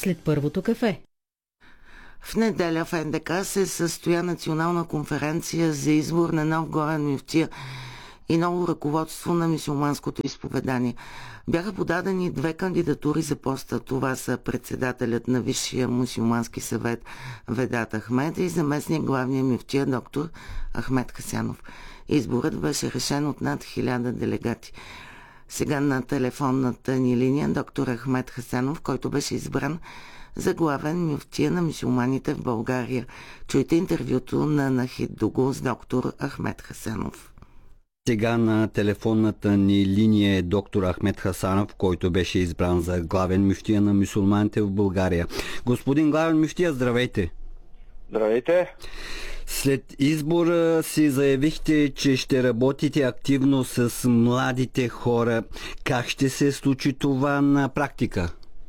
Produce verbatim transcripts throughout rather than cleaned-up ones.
след първото кафе. В неделя в Ен Де Ка се състоя национална конференция за избор на нов главен мюфтия и ново ръководство на мюсюлманското изповедание. Бяха подадени две кандидатури за поста. Това са председателят на Висшия мюсюлмански съвет Ведат Ахмед и заместник главния мюфтия доктор Ахмед Хасанов. Изборът беше решен от над хиляда делегати. Сега на телефонната ни линия доктор Ахмед Хасанов, който беше избран за главен мюфтия на мюсюлманите в България. Чуйте интервюто на Нахид Дугу с доктор Ахмед Хасанов. Сега на телефонната ни линия е доктор Ахмед Хасанов, който беше избран за главен мюфтия на мюсюлманите в България. Господин главен мюфтия, здравейте! Здравейте! След избора си заявихте, че ще работите активно с младите хора. Как ще се случи това на практика?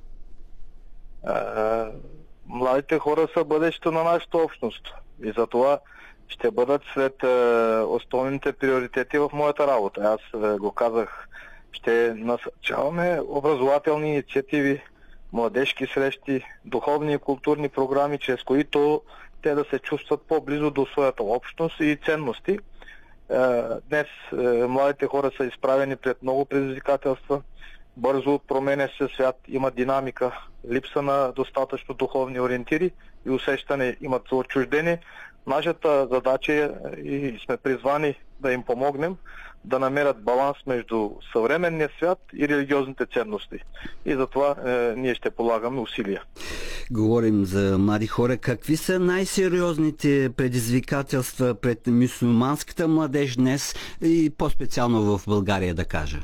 А, младите хора са бъдещето на нашата общност и затова ще бъдат сред а, основните приоритети в моята работа. Аз а, го казах, ще насърчаваме образователни инициативи, младежки срещи, духовни и културни програми, чрез които те да се чувстват по-близо до своята общност и ценности. Днес младите хора са изправени пред много предизвикателства. Бързо променя се свят, има динамика, липса на достатъчно духовни ориентири и усещане имат за отчуждение. Нашата задача е и сме призвани да им помогнем да намерят баланс между съвременния свят и религиозните ценности. И затова е, ние ще полагаме усилия. Говорим за млади хора. Какви са най-сериозните предизвикателства пред мюсюлманската младеж днес и по-специално в България, да кажа?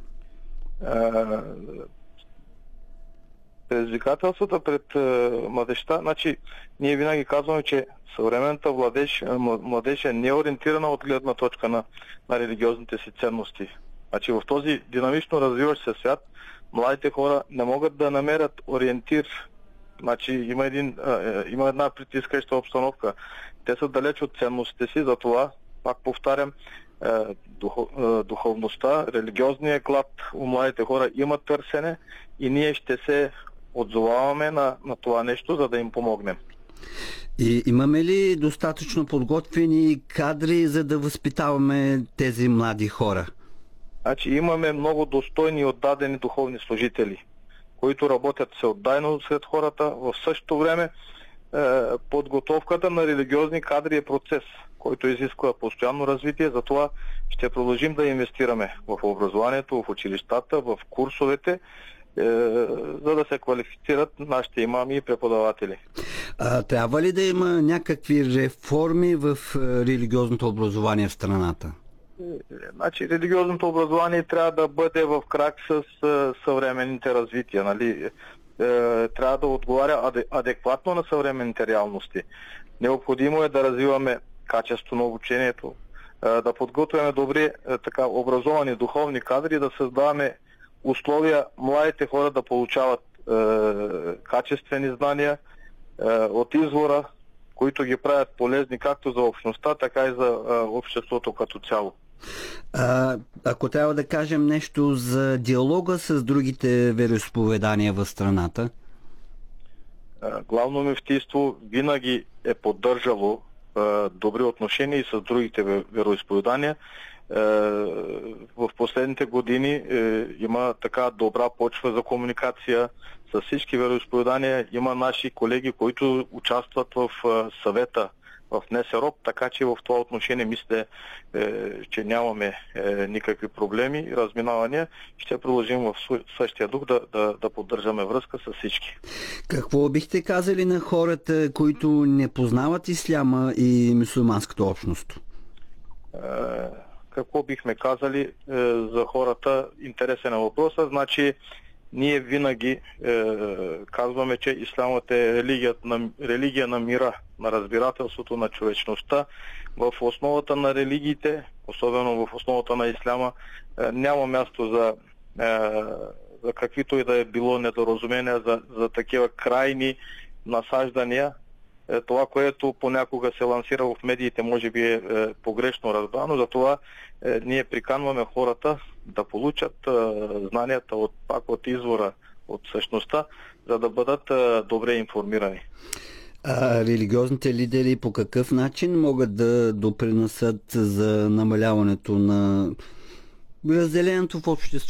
Предизвикателствата пред е, младежта, значи ние винаги казваме, че съвременната младеж, младеж е неориентирана от гледна точка на, на религиозните си ценности. Значи в този динамично развиващ се свят младите хора не могат да намерят ориентир. Значи има, един, е, има една притискаща обстановка. Те са далеч от ценностите си, затова, пак повтарям, е, духов, е, духовността, религиозният глад у младите хора има търсене и ние ще се отзоваваме на, на това нещо, за да им помогнем. И имаме ли достатъчно подготвени кадри, за да възпитаваме тези млади хора? Значи имаме много достойни и отдадени духовни служители, които работят всеотдайно сред хората. В същото време е, подготовката на религиозни кадри е процес, който изисква постоянно развитие. Затова ще продължим да инвестираме в образованието, в училищата, в курсовете, е, за да се квалифицират нашите имами и преподаватели. А, трябва ли да има някакви реформи в религиозното образование в страната? Значи, религиозното образование трябва да бъде в крак с съвременните развития. Нали? Е, трябва да отговаря адекватно на съвременните реалности. Необходимо е да развиваме качество на обучението, е, да подготвяме добри, е, така, образовани духовни кадри, да създаваме условия младите хора да получават е, качествени знания е, от извора, които ги правят полезни както за общността, така и за е, обществото като цяло. А, ако трябва да кажем нещо за диалога с другите вероизповедания в страната? Е, Главно мюфтийство винаги е поддържало е, добри отношения и с другите вероизповедания. В последните години е, има така добра почва за комуникация с всички вероизповедания. Има наши колеги, които участват в е, съвета в НСРОП, така че в това отношение мисля, е, че нямаме е, никакви проблеми и разминавания. Ще продължим в същия дух да, да, да поддържаме връзка с всички. Какво бихте казали на хората, които не познават исляма и мюсюлманската общност? Е, Какво бихме казали е, за хората? Интересен е въпросът. Значи, ние винаги е, казваме, че исламът е религия на, религия на мира, на разбирателството, на човечността. В основата на религиите, особено в основата на исляма, е, няма място за, е, за каквито и да е било недоразумения, за, за такива крайни насаждания. Това, което понякога се лансира в медиите, може би е погрешно разбрано, затова ние приканваме хората да получат знанията от, пак от извора от същността, за да бъдат а, добре информирани. А религиозните лидери по какъв начин могат да допринесат за намаляването на разделението в обществото?